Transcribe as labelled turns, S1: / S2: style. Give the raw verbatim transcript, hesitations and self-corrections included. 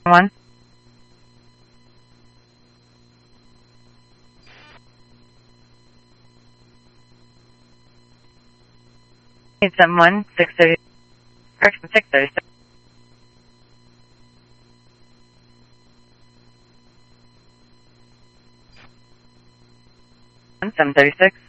S1: One. Eight seven one six thirty. Correction six thirty six. Seven thirty six.